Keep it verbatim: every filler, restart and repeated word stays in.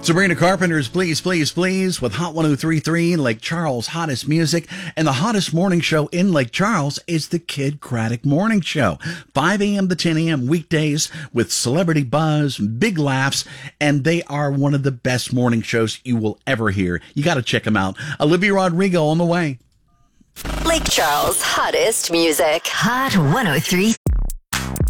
Sabrina Carpenter's Please, Please, Please with Hot one oh three point three, Lake Charles' hottest music. And the hottest morning show in Lake Charles is the Kid Craddock Morning Show. five a.m. to ten a.m. weekdays with celebrity buzz, big laughs, and they are one of the best morning shows you will ever hear. You got to check them out. Olivia Rodrigo on the way. Lake Charles' hottest music. Hot one oh three.